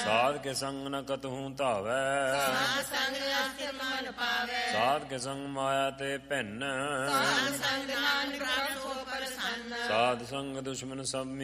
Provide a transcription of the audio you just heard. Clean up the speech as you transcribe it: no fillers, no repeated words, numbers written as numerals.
ਸਾਧ ਕੇ ਸੰਗ ਨ ਕਤਹੂ ਧਾਵੈ, ਸਾਧ ਸੰਗ ਅਸਤਿ ਮਨ ਪਾਵੈ। ਸਾਧ ਕੇ ਸੰਗ ਮਾਇਆ ਤੇ ਭਿੰਨ, ਸਾਧ ਸੰਗ ਨਾਨਕ ਪ੍ਰਭ ਸੋ ਪ੍ਰਸੰਨ। ਸਾਧ ਸੰਗ ਦੁਸ਼ਮਨ ਸਭ